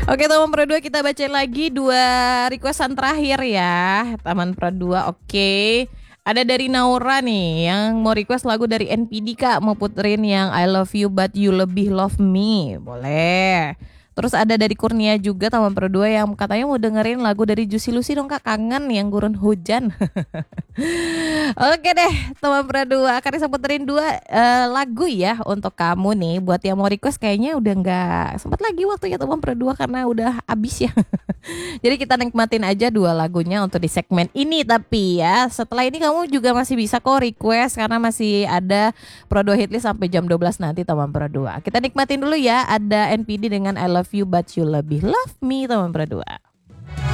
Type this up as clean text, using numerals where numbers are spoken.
Oke Taman Pro 2, kita bacain lagi 2 requestan terakhir ya. Taman Pro 2, oke. Ada dari Naura nih yang mau request lagu dari NPD Kak, mau puterin yang I Love You But You Lebih Love Me. Boleh. Terus ada dari Kurnia juga Taman Pro 2 yang katanya mau dengerin lagu dari Juicy Lucy dong Kak, kangen yang gurun hujan. Oke deh, teman Pradua akan saya puterin 2 lagu ya untuk kamu nih. Buat yang mau request kayaknya udah nggak sempat lagi waktunya teman Pradua karena udah habis ya. Jadi kita nikmatin aja 2 lagunya untuk di segmen ini. Tapi ya setelah ini kamu juga masih bisa kok request karena masih ada Pro 2 Hitlist sampai jam 12 nanti teman Pradua. Kita nikmatin dulu ya, ada NPD dengan I Love You But You Lebih Love Me teman Pradua.